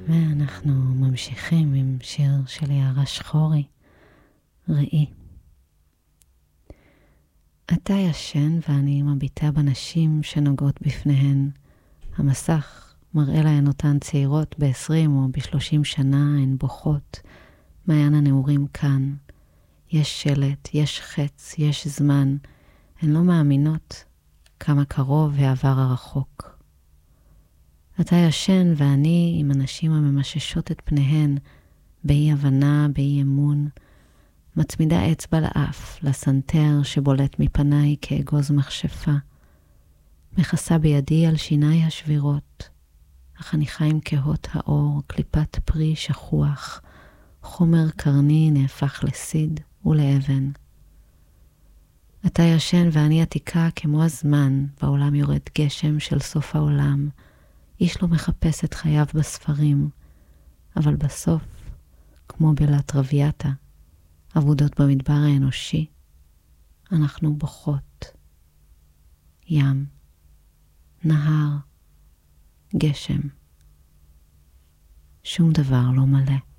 ואנחנו ממשיכים עם שיר של יערה שחורי, ראי. אתה ישן ואני מביטה בנשים שנוגעות בפניהן. המסך מראה להן אותן צעירות ב-20 או ב-30 שנה, הן בוכות. מעיין הנעורים כאן. יש שלט, יש חץ, יש זמן. הן לא מאמינות כמה קרוב העבר הרחוק. אתה ישן ואני עם הנשים הממששות את פניהן, באי הבנה, באי אמון, מצמידה אצבע לאף, לסנטר שבולט מפניי כאגוז מכשפה. מכסה בידי על שיניי השבירות, החניכיים כהות האור, קליפת פרי שכוח, חומר קרני נהפך לסיד ולאבן. אתה ישן ואני עתיקה כמו הזמן, בעולם יורד גשם של סוף העולם, איש לא מחפש את חייו בספרים, אבל בסוף, כמו בלטרוויאטה, עבודות במדבר האנושי, אנחנו בוכות. ים, נהר, גשם. שום דבר לא מלא.